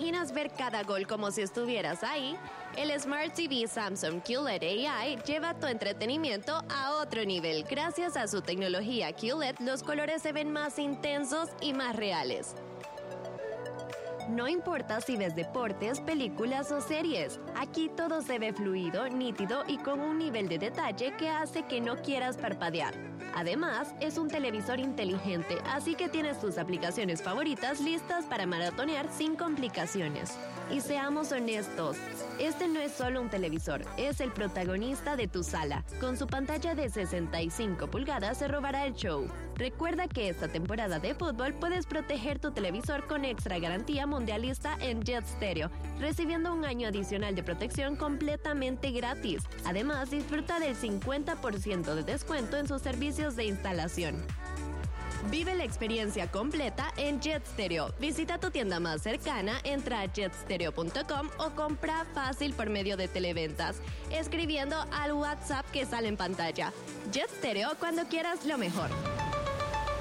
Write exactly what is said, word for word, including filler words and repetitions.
imaginas ver cada gol como si estuvieras ahí? El Smart T V Samsung Q L E D A I lleva tu entretenimiento a otro nivel. Gracias a su tecnología Q L E D, los colores se ven más intensos y más reales. No importa si ves deportes, películas o series, aquí todo se ve fluido, nítido y con un nivel de detalle que hace que no quieras parpadear. Además, es un televisor inteligente, así que tienes tus aplicaciones favoritas listas para maratonear sin complicaciones. Y seamos honestos, este no es solo un televisor, es el protagonista de tu sala. Con su pantalla de sesenta y cinco pulgadas se robará el show. Recuerda que esta temporada de fútbol puedes proteger tu televisor con extra garantía mundialista en Jet Stereo, recibiendo un año adicional de protección completamente gratis. Además, disfruta del cincuenta por ciento de descuento en sus servicios de instalación. Vive la experiencia completa en Jet Stereo. Visita tu tienda más cercana, entra a jet stereo punto com o compra fácil por medio de televentas, escribiendo al WhatsApp que sale en pantalla. Jet Stereo, cuando quieras lo mejor.